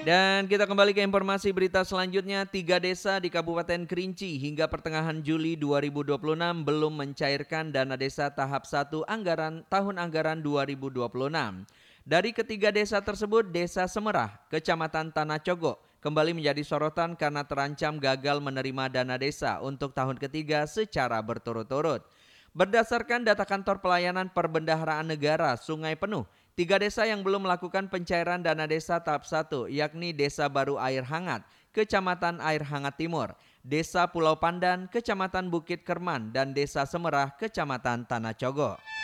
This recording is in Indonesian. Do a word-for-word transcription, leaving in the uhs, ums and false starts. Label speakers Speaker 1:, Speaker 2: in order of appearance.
Speaker 1: Dan kita kembali ke informasi berita selanjutnya. Tiga desa di Kabupaten Kerinci hingga pertengahan Juli dua ribu dua puluh enam belum mencairkan dana desa tahap satu anggaran tahun anggaran dua ribu dua puluh enam. Dari ketiga desa tersebut, Desa Semerah, Kecamatan Tanah Cogok, kembali menjadi sorotan karena terancam gagal menerima dana desa untuk tahun ketiga secara berturut-turut. Berdasarkan data kantor pelayanan perbendaharaan negara Sungai Penuh, tiga desa yang belum melakukan pencairan dana desa tahap satu, yakni Desa Baru Air Hangat, Kecamatan Air Hangat Timur, Desa Pulau Pandan, Kecamatan Bukit Kerman, dan Desa Semerah, Kecamatan Tanah Cogok.